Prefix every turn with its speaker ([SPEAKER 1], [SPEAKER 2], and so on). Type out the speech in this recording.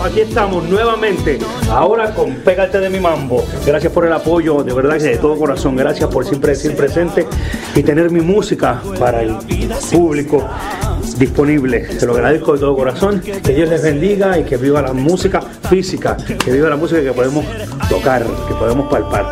[SPEAKER 1] aquí estamos nuevamente, ahora con Pégate de mi Mambo. Gracias por el apoyo, de verdad que de todo corazón. Gracias por siempre decir presente y tener mi música para el público disponible. Se lo agradezco de todo corazón. Que Dios les bendiga y que viva la música física, que viva la música que podemos tocar, que podemos palpar.